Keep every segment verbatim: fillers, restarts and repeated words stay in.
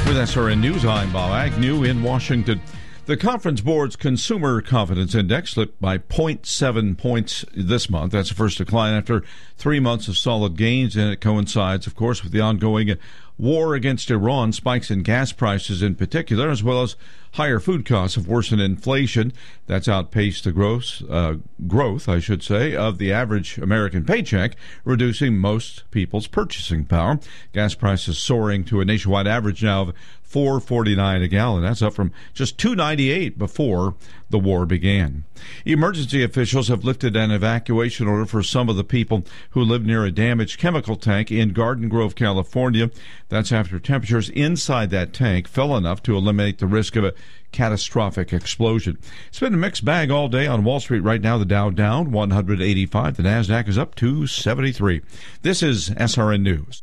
With S R N News, I'm Bob Agnew in Washington. The Conference Board's Consumer Confidence Index slipped by zero point seven points this month. That's the first decline after three months of solid gains, and it coincides, of course, with the ongoing war against Iran. Spikes in gas prices in particular, as well as higher food costs, have worsened inflation. That's outpaced the gross uh, growth, I should say, of the average American paycheck, reducing most people's purchasing power. Gas prices soaring to a nationwide average now of four forty-nine a gallon. That's up from just two ninety-eight before the war began. Emergency officials have lifted an evacuation order for some of the people who live near a damaged chemical tank in Garden Grove, California. That's after temperatures inside that tank fell enough to eliminate the risk of a catastrophic explosion. It's been a mixed bag all day on Wall Street. Right now, the Dow down one hundred eighty-five. The Nasdaq is up two seventy-three. This is S R N News.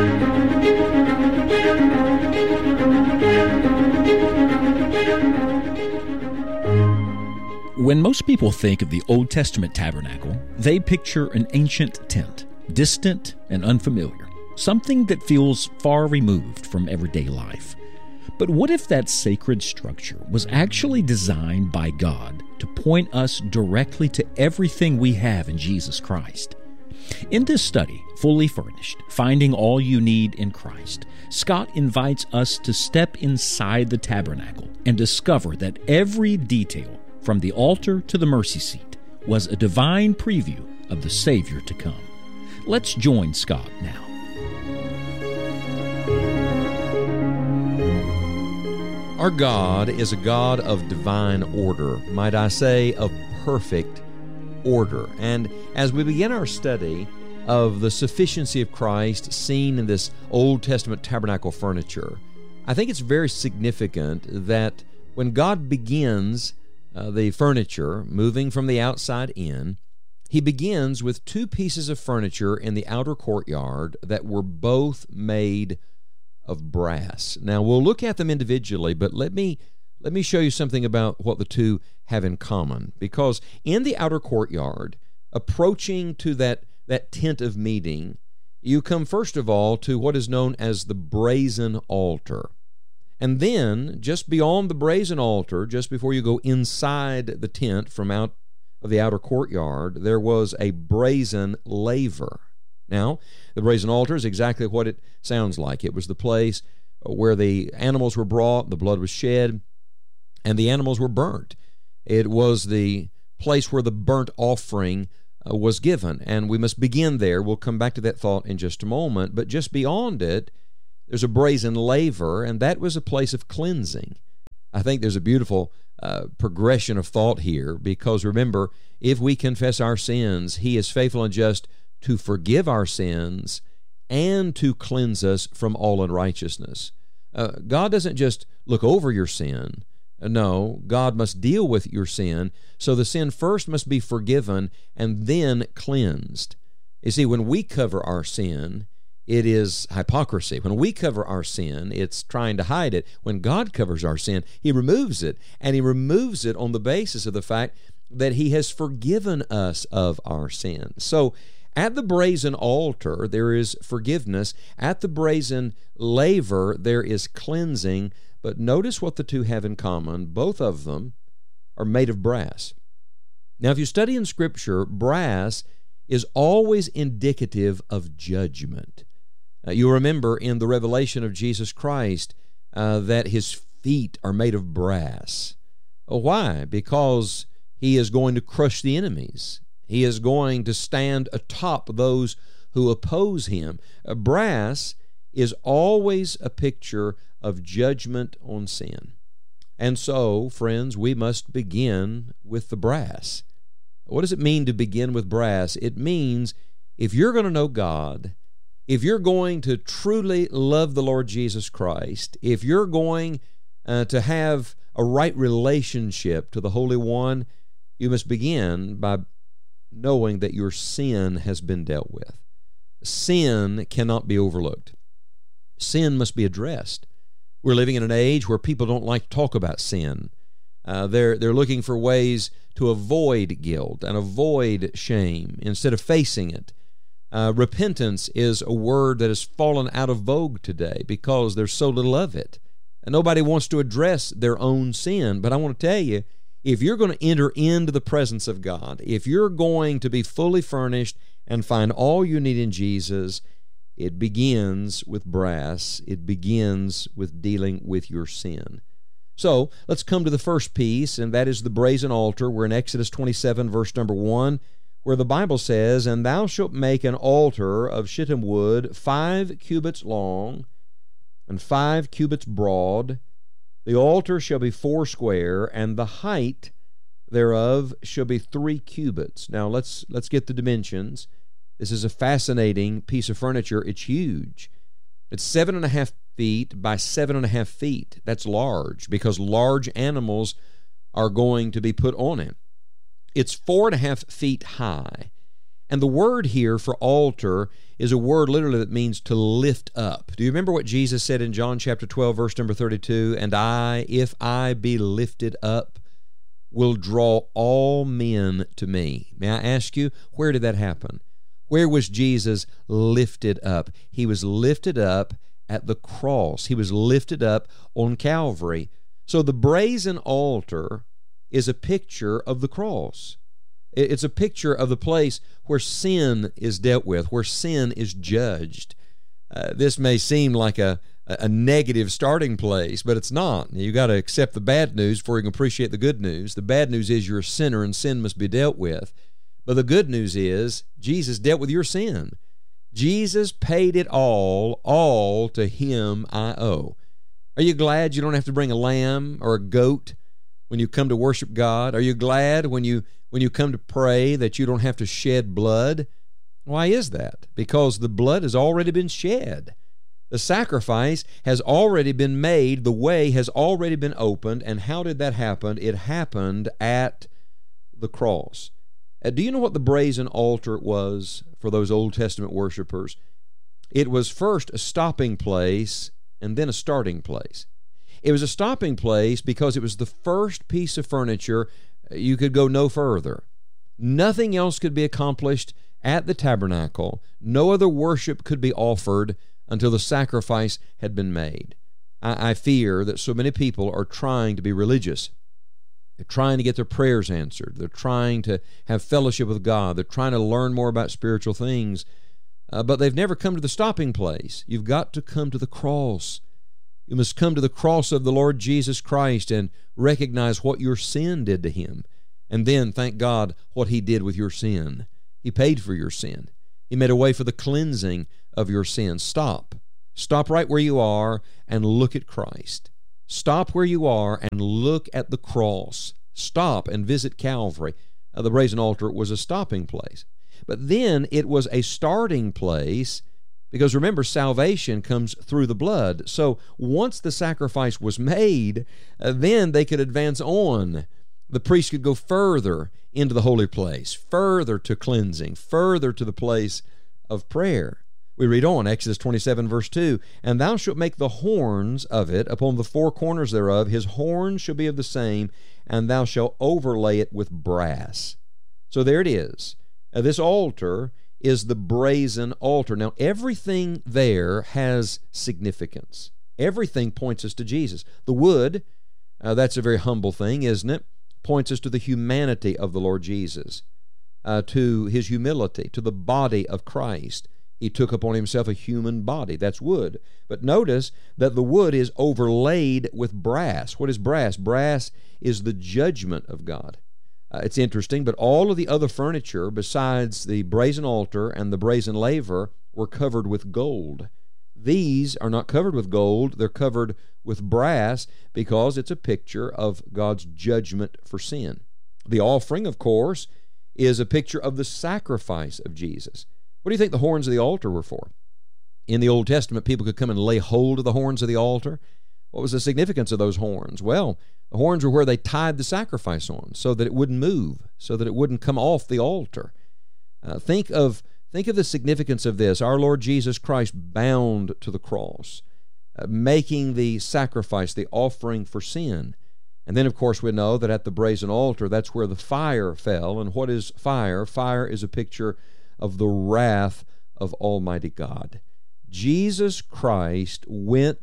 When most people think of the Old Testament tabernacle, they picture an ancient tent, distant and unfamiliar, something that feels far removed from everyday life. But what if that sacred structure was actually designed by God to point us directly to everything we have in Jesus Christ? In this study, Fully Furnished, Finding All You Need in Christ, Scott invites us to step inside the tabernacle and discover that every detail, from the altar to the mercy seat, was a divine preview of the Savior to come. Let's join Scott now. Our God is a God of divine order, might I say, of perfect order. And as we begin our study of the sufficiency of Christ seen in this Old Testament tabernacle furniture, I think it's very significant that when God begins uh, the furniture, moving from the outside in, He begins with two pieces of furniture in the outer courtyard that were both made of brass. Now, we'll look at them individually, but let me let me show you something about what the two have in common. Because in the outer courtyard, approaching to that, that tent of meeting, you come first of all to what is known as the brazen altar. And then, just beyond the brazen altar, just before you go inside the tent from out of the outer courtyard, there was a brazen laver. Now, the brazen altar is exactly what it sounds like. It was the place where the animals were brought, the blood was shed, and the animals were burnt. It was the place where the burnt offering uh, was given, and we must begin there. We'll come back to that thought in just a moment, but just beyond it, there's a brazen laver, and that was a place of cleansing. I think there's a beautiful uh, progression of thought here, because remember, if we confess our sins, He is faithful and just to forgive our sins and to cleanse us from all unrighteousness. Uh, God doesn't just look over your sin. No, God must deal with your sin. So the sin first must be forgiven and then cleansed. You see, when we cover our sin, it is hypocrisy. When we cover our sin, it's trying to hide it. When God covers our sin, He removes it, and He removes it on the basis of the fact that He has forgiven us of our sins. So at the brazen altar, there is forgiveness. At the brazen laver, there is cleansing. But notice what the two have in common. Both of them are made of brass. Now, if you study in Scripture, brass is always indicative of judgment. Uh, you'll remember in the revelation of Jesus Christ uh, that His feet are made of brass. Why? Because He is going to crush the enemies. He is going to stand atop those who oppose Him. Uh, brass is always a picture of judgment on sin. And so, friends, we must begin with the brass. What does it mean to begin with brass? It means if you're going to know God, if you're going to truly love the Lord Jesus Christ, if you're going uh, to have a right relationship to the Holy One, you must begin by knowing that your sin has been dealt with. Sin cannot be overlooked. Sin must be addressed. We're living in an age where people don't like to talk about sin. Uh, they're, they're looking for ways to avoid guilt and avoid shame instead of facing it. Uh, repentance is a word that has fallen out of vogue today because there's so little of it. and nobody wants to address their own sin. But I want to tell you, if you're going to enter into the presence of God, if you're going to be fully furnished and find all you need in Jesus, it begins with brass. It begins with dealing with your sin. So let's come to the first piece, and that is the brazen altar. We're in Exodus twenty-seven, verse number one, where the Bible says, "And thou shalt make an altar of shittim wood, five cubits long, and five cubits broad. The altar shall be foursquare, and the height thereof shall be three cubits." Now let's let's get the dimensions. This is a fascinating piece of furniture. It's huge. It's seven and a half feet by seven and a half feet. That's large, because large animals are going to be put on it. It's four and a half feet high. And the word here for altar is a word literally that means to lift up. Do you remember what Jesus said in John chapter twelve, verse number thirty-two? "And I, if I be lifted up, will draw all men to me." May I ask you, where did that happen? Where was Jesus lifted up? He was lifted up at the cross. He was lifted up on Calvary. So the brazen altar is a picture of the cross. It's a picture of the place where sin is dealt with, where sin is judged. Uh, this may seem like a, a negative starting place, but it's not. You've got to accept the bad news before you can appreciate the good news. The bad news is you're a sinner and sin must be dealt with. But the good news is Jesus dealt with your sin. Jesus paid it all, all to Him I owe. Are you glad you don't have to bring a lamb or a goat when you come to worship God? Are you glad when you when you come to pray that you don't have to shed blood? Why is that? Because the blood has already been shed. The sacrifice has already been made. The way has already been opened. And how did that happen? It happened at the cross. Uh, do you know what the brazen altar was for those Old Testament worshipers? It was first a stopping place and then a starting place. It was a stopping place because it was the first piece of furniture. You could go no further. Nothing else could be accomplished at the tabernacle. No other worship could be offered until the sacrifice had been made. I, I fear that so many people are trying to be religious. They're trying to get their prayers answered. They're trying to have fellowship with God. They're trying to learn more about spiritual things. Uh, but they've never come to the stopping place. You've got to come to the cross. You must come to the cross of the Lord Jesus Christ and recognize what your sin did to Him. And then, thank God, what He did with your sin. He paid for your sin. He made a way for the cleansing of your sin. Stop. Stop right where you are and look at Christ. Stop where you are and look at the cross. Stop and visit Calvary. Uh, the brazen altar was a stopping place. But then it was a starting place, because remember, salvation comes through the blood. So once the sacrifice was made, uh, then they could advance on. The priest could go further into the holy place, further to cleansing, further to the place of prayer. We read on, Exodus twenty-seven, verse two, "And thou shalt make the horns of it upon the four corners thereof. His horns shall be of the same, and thou shalt overlay it with brass." So there it is. Now, this altar is the brazen altar. Now, everything there has significance. Everything points us to Jesus. The wood, uh, that's a very humble thing, isn't it? Points us to the humanity of the Lord Jesus, uh, to His humility, to the body of Christ. He took upon Himself a human body. That's wood. But notice that the wood is overlaid with brass. What is brass? Brass is the judgment of God. Uh, it's interesting, but all of the other furniture besides the brazen altar and the brazen laver were covered with gold. These are not covered with gold. They're covered with brass because it's a picture of God's judgment for sin. The offering, of course, is a picture of the sacrifice of Jesus. What do you think the horns of the altar were for? In the Old Testament, people could come and lay hold of the horns of the altar. What was the significance of those horns? Well, the horns were where they tied the sacrifice on so that it wouldn't move, so that it wouldn't come off the altar. Uh, think of think of the significance of this. Our Lord Jesus Christ bound to the cross, uh, making the sacrifice, the offering for sin. And then, of course, we know that at the brazen altar, that's where the fire fell. And what is fire? Fire is a picture of the wrath of Almighty God. Jesus Christ went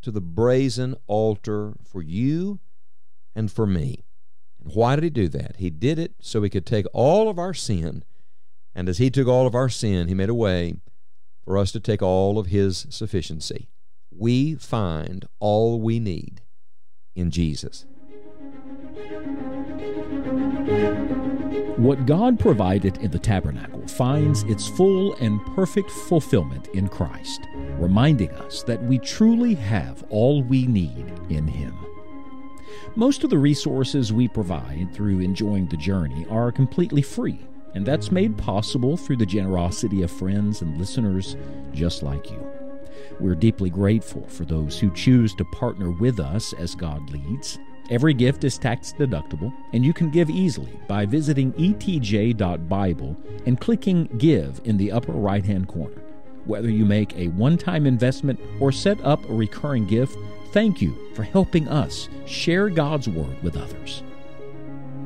to the brazen altar for you and for me. And why did he do that? He did it so he could take all of our sin, and as he took all of our sin, he made a way for us to take all of his sufficiency. We find all we need in Jesus. What God provided in the tabernacle finds its full and perfect fulfillment in Christ, reminding us that we truly have all we need in Him. Most of the resources we provide through enjoying the journey are completely free, and that's made possible through the generosity of friends and listeners just like you. We're deeply grateful for those who choose to partner with us as God leads. Every gift is tax deductible, and you can give easily by visiting e t j dot bible and clicking Give in the upper right-hand corner. Whether you make a one-time investment or set up a recurring gift, thank you for helping us share God's Word with others.